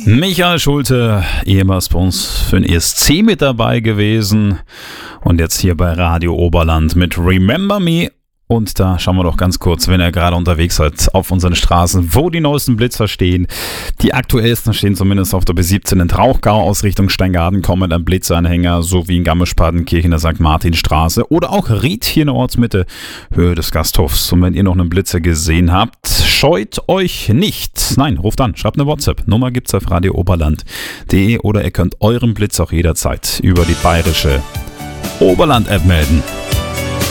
Michael Schulte, ehemals bei uns für den ESC mit dabei gewesen und jetzt hier bei Radio Oberland mit Remember Me. Und da schauen wir doch ganz kurz, wenn ihr gerade unterwegs seid, auf unseren Straßen, wo die neuesten Blitzer stehen. Die aktuellsten stehen zumindest auf der B17 in Trauchgau aus Richtung Steingaden kommen ein Blitzanhänger, sowie in Garmisch-Partenkirchen der St. Martinstraße oder auch Ried hier in der Ortsmitte, Höhe des Gasthofs. Und wenn ihr noch einen Blitzer gesehen habt, scheut euch nicht. Nein, ruft an, schreibt eine WhatsApp. Nummer gibt's auf radiooberland.de oder ihr könnt euren Blitz auch jederzeit über die bayerische Oberland-App melden.